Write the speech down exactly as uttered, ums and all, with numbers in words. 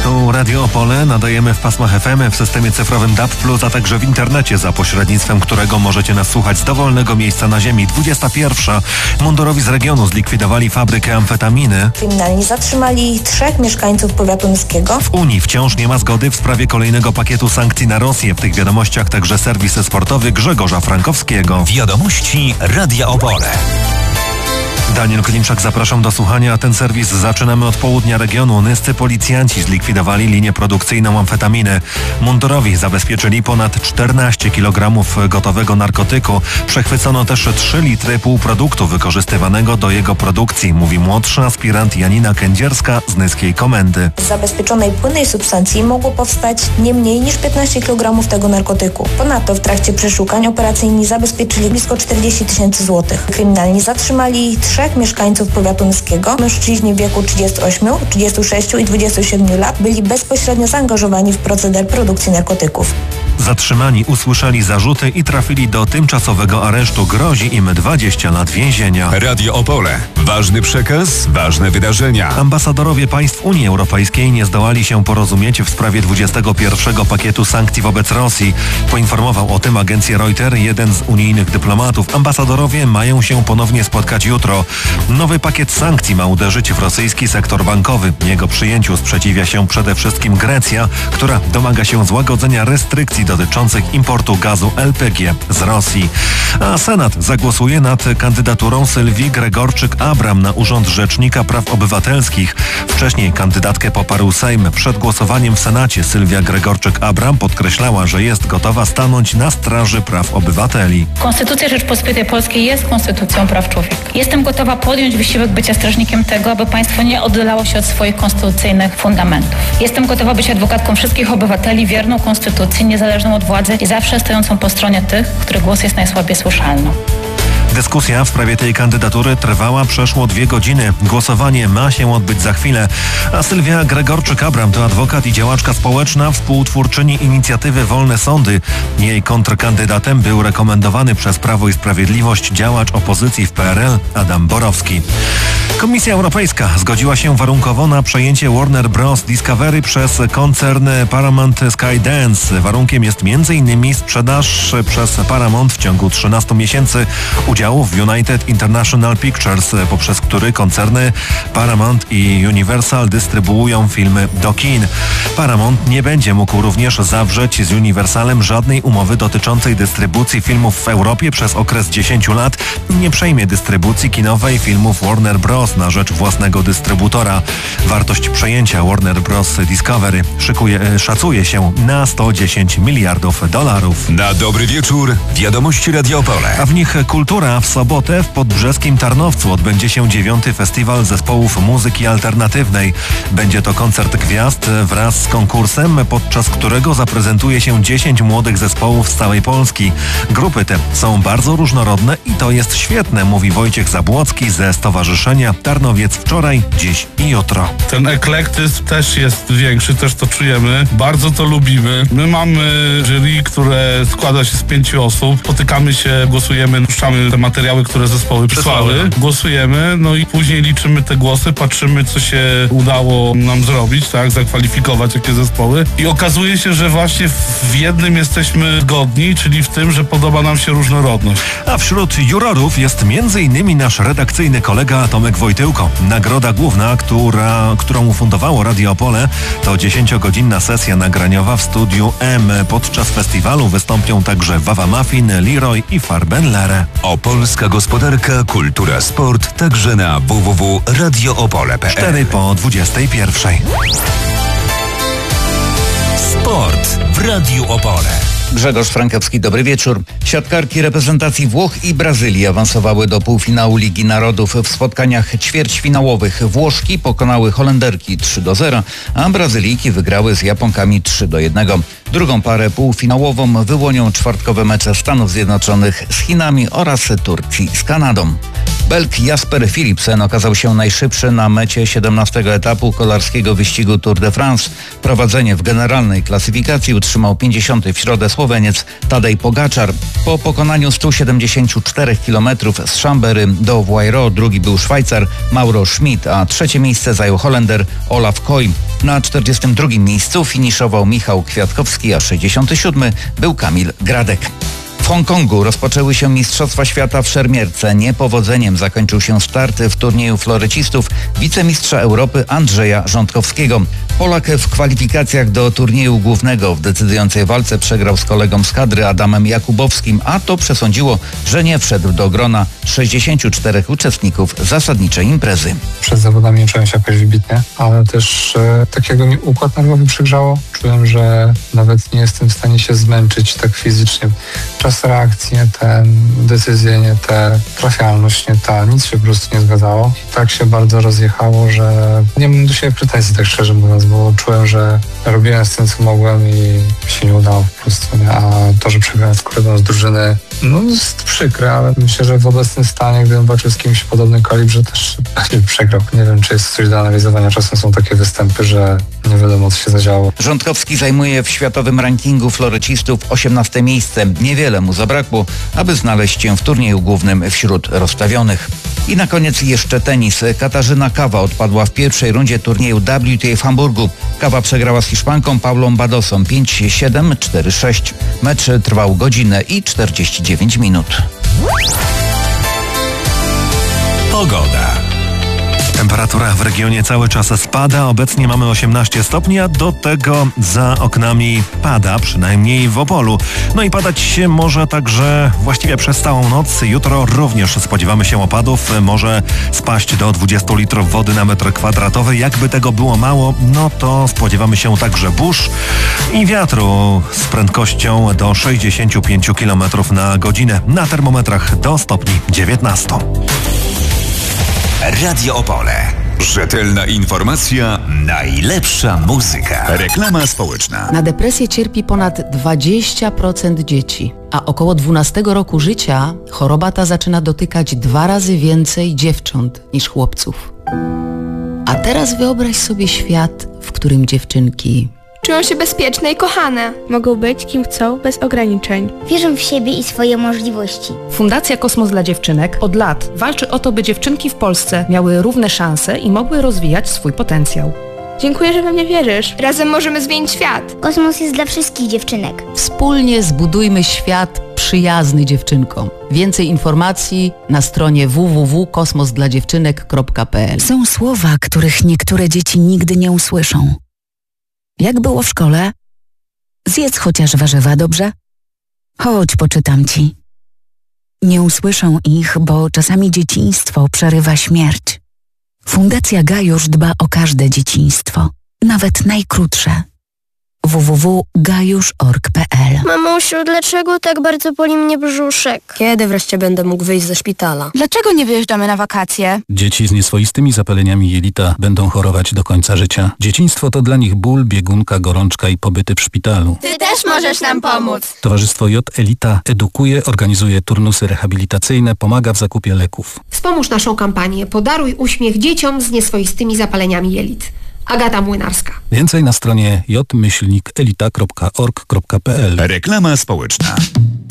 Tu Radio Opole, nadajemy w pasmach F M, w systemie cyfrowym D A B plus, a także w internecie, za pośrednictwem którego możecie nas słuchać z dowolnego miejsca na ziemi. dwudziesta pierwsza. Mundurowi z regionu zlikwidowali fabrykę amfetaminy. Kryminalni zatrzymali trzech mieszkańców powiatu nyskiego. W Unii wciąż nie ma zgody w sprawie kolejnego pakietu sankcji na Rosję. W tych wiadomościach także serwis sportowy Grzegorza Frankowskiego. Wiadomości Radia Opole. Daniel Klimczak, zapraszam do słuchania. Ten serwis zaczynamy od południa regionu. Nyscy policjanci zlikwidowali linię produkcyjną amfetaminy. Mundurowi zabezpieczyli ponad czternaście kilogramów gotowego narkotyku. Przechwycono też trzy litry półproduktu wykorzystywanego do jego produkcji, mówi młodszy aspirant Janina Kędzierska z Nyskiej Komendy. Z zabezpieczonej płynnej substancji mogło powstać nie mniej niż piętnaście kilogramów tego narkotyku. Ponadto w trakcie przeszukań operacyjni zabezpieczyli blisko czterdzieści tysięcy złotych. Kryminalni zatrzymali trzech mieszkańców powiatu nyskiego. Mężczyźni w wieku trzydziestu ośmiu, trzydziestu sześciu i dwudziestu siedmiu lat byli bezpośrednio zaangażowani w proceder produkcji narkotyków. Zatrzymani usłyszeli zarzuty i trafili do tymczasowego aresztu. Grozi im dwadzieścia lat więzienia. Radio Opole. Ważny przekaz, ważne wydarzenia. Ambasadorowie państw Unii Europejskiej nie zdołali się porozumieć w sprawie dwudziestego pierwszego pakietu sankcji wobec Rosji. Poinformował o tym agencję Reuters jeden z unijnych dyplomatów. Ambasadorowie mają się ponownie spotkać jutro. Nowy pakiet sankcji ma uderzyć w rosyjski sektor bankowy. Jego przyjęciu sprzeciwia się przede wszystkim Grecja, która domaga się złagodzenia restrykcji dotyczących importu gazu L P G z Rosji. A Senat zagłosuje nad kandydaturą Sylwii Gregorczyk-Abram na urząd Rzecznika Praw Obywatelskich. Wcześniej kandydatkę poparł Sejm. Przed głosowaniem w Senacie Sylwia Gregorczyk-Abram podkreślała, że jest gotowa stanąć na straży praw obywateli. Konstytucja Rzeczpospolitej Polskiej jest konstytucją praw człowieka. Jestem gotowa podjąć wysiłek bycia strażnikiem tego, aby państwo nie oddalało się od swoich konstytucyjnych fundamentów. Jestem gotowa być adwokatką wszystkich obywateli, wierną konstytucji, niezależną od władzy i zawsze stojącą po stronie tych, których głos jest najsłabiej słyszalny. Dyskusja w sprawie tej kandydatury trwała przeszło dwie godziny. Głosowanie ma się odbyć za chwilę. A Sylwia Gregorczyk-Abram to adwokat i działaczka społeczna, współtwórczyni inicjatywy Wolne Sądy. Jej kontrkandydatem był rekomendowany przez Prawo i Sprawiedliwość działacz opozycji w P R L Adam Borowski. Komisja Europejska zgodziła się warunkowo na przejęcie Warner Bros. Discovery przez koncern Paramount Skydance. Warunkiem jest między innymi sprzedaż przez Paramount w ciągu trzynastu miesięcy udziałów w United International Pictures, poprzez który koncerny Paramount i Universal dystrybuują filmy do kin. Paramount nie będzie mógł również zawrzeć z Universalem żadnej umowy dotyczącej dystrybucji filmów w Europie przez okres dziesięciu lat i nie przejmie dystrybucji kinowej filmów Warner Bros. Na rzecz własnego dystrybutora. Wartość przejęcia Warner Bros. Discovery szykuje, szacuje się na sto dziesięć miliardów dolarów. Na dobry wieczór, wiadomości Radio Opole. A w nich kultura. W sobotę w podbrzeskim Tarnowcu odbędzie się dziewiąty festiwal zespołów muzyki alternatywnej. Będzie to koncert gwiazd wraz z konkursem, podczas którego zaprezentuje się dziesięć młodych zespołów z całej Polski. Grupy te są bardzo różnorodne i to jest świetne, mówi Wojciech Zabłocki ze Stowarzyszenia Tarnowiec wczoraj, dziś i jutro. Ten eklektyzm też jest większy, też to czujemy. Bardzo to lubimy. My mamy jury, które składa się z pięciu osób. Spotykamy się, głosujemy, puszczamy te materiały, które zespoły przysłały. Głosujemy, no i później liczymy te głosy, patrzymy, co się udało nam zrobić, tak, zakwalifikować jakie zespoły. I okazuje się, że właśnie w jednym jesteśmy zgodni, czyli w tym, że podoba nam się różnorodność. A wśród jurorów jest między innymi nasz redakcyjny kolega Tomek Wojtyłko. Nagroda główna, która, którą ufundowało Radio Opole, to dziesięciogodzinna sesja nagraniowa w studiu M. Podczas festiwalu wystąpią także Wawa Muffin, Leroy i Farben Lere. Opolska gospodarka, kultura, sport, także na w w w kropka radio opole kropka p l. cztery po dwudziestej pierwszej. Sport w Radiu Opole. Grzegorz Frankowski, dobry wieczór. Siatkarki reprezentacji Włoch i Brazylii awansowały do półfinału Ligi Narodów. W spotkaniach ćwierćfinałowych Włoszki pokonały Holenderki trzy do zera, a Brazylijki wygrały z Japonkami trzy do jednego. Drugą parę półfinałową wyłonią czwartkowe mecze Stanów Zjednoczonych z Chinami oraz Turcji z Kanadą. Belg Jasper Philipsen okazał się najszybszy na mecie siedemnastego etapu kolarskiego wyścigu Tour de France. Prowadzenie w generalnej klasyfikacji utrzymał pięćdziesiąty w środę Słoweniec Tadej Pogaczar. Po pokonaniu stu siedemdziesięciu czterech kilometrów z Chambéry do Voiro drugi był Szwajcar Mauro Schmid, a trzecie miejsce zajął Holender Olaf Koy. Na czterdziestym drugim miejscu finiszował Michał Kwiatkowski, a sześćdziesiąty siódmy był Kamil Gradek. W Hongkongu rozpoczęły się Mistrzostwa Świata w szermierce. Niepowodzeniem zakończył się start w turnieju florecistów wicemistrza Europy Andrzeja Rządkowskiego. Polak w kwalifikacjach do turnieju głównego w decydującej walce przegrał z kolegą z kadry Adamem Jakubowskim, a to przesądziło, że nie wszedł do grona sześćdziesięciu czterech uczestników zasadniczej imprezy. Przed zawodami nie czułem się jakoś wybitnie, ale też e, takiego mi układ nerwowy przygrzało. Czułem, że nawet nie jestem w stanie się zmęczyć tak fizycznie. Czas reakcji nie ten, decyzje nie te, trafialność nie ta, nic się po prostu nie zgadzało. I tak się bardzo rozjechało, że nie mam do siebie pretensji, tak szczerze mówiąc, bo czułem, że robiłem z tym, co mogłem i się nie udało po prostu, nie? A to, że przegrałem z kolegą z drużyny, no jest przykre, ale myślę, że w obecnym stanie, gdybym walczył z kimś w podobnym kalibrze, też nie przegrał. Nie wiem, czy jest coś do analizowania. Czasem są takie występy, że nie wiadomo, co się zadziało. Rządkowski zajmuje w światowym rankingu florecistów osiemnaste miejsce. Niewiele mu zabrakło, aby znaleźć się w turnieju głównym wśród rozstawionych. I na koniec jeszcze tenis. Katarzyna Kawa odpadła w pierwszej rundzie turnieju W T A w Hamburgu. Kawa przegrała z Hiszpanką Paulą Badosą pięć siedem, cztery sześć. Mecz trwał godzinę i czterdzieści dziewięć minut. Pogoda. Temperatura w regionie cały czas spada, obecnie mamy osiemnaście stopni, a do tego za oknami pada, przynajmniej w Opolu. No i padać się może także właściwie przez całą noc. Jutro również spodziewamy się opadów, może spaść do dwudziestu litrów wody na metr kwadratowy. Jakby tego było mało, no to spodziewamy się także burz i wiatru z prędkością do sześćdziesięciu pięciu kilometrów na godzinę. Na termometrach do stopni dziewiętnastu. Radio Opole. Rzetelna informacja, najlepsza muzyka. Reklama społeczna. Na depresję cierpi ponad dwadzieścia procent dzieci, a około dwunastego roku życia choroba ta zaczyna dotykać dwa razy więcej dziewcząt niż chłopców. A teraz wyobraź sobie świat, w którym dziewczynki czują się bezpieczne i kochane. Mogą być kim chcą, bez ograniczeń. Wierzą w siebie i swoje możliwości. Fundacja Kosmos dla Dziewczynek od lat walczy o to, by dziewczynki w Polsce miały równe szanse i mogły rozwijać swój potencjał. Dziękuję, że we mnie wierzysz. Razem możemy zmienić świat. Kosmos jest dla wszystkich dziewczynek. Wspólnie zbudujmy świat przyjazny dziewczynkom. Więcej informacji na stronie w w w kropka kosmos dla dziewczynek kropka p l. Są słowa, których niektóre dzieci nigdy nie usłyszą. Jak było w szkole? Zjedz chociaż warzywa, dobrze? Chodź, poczytam ci. Nie usłyszą ich, bo czasami dzieciństwo przerywa śmierć. Fundacja Gajusz dba o każde dzieciństwo, nawet najkrótsze. w w w kropka gajusz kropka org kropka p l. Mamusiu, dlaczego tak bardzo boli mnie brzuszek? Kiedy wreszcie będę mógł wyjść ze szpitala? Dlaczego nie wyjeżdżamy na wakacje? Dzieci z nieswoistymi zapaleniami jelita będą chorować do końca życia. Dzieciństwo to dla nich ból, biegunka, gorączka i pobyty w szpitalu. Ty też możesz nam pomóc. Towarzystwo J Elita edukuje, organizuje turnusy rehabilitacyjne, pomaga w zakupie leków. Wspomóż naszą kampanię Podaruj uśmiech dzieciom z nieswoistymi zapaleniami jelit. Agata Młynarska. Więcej na stronie j myślnik elita kropka org kropka p l. Reklama społeczna.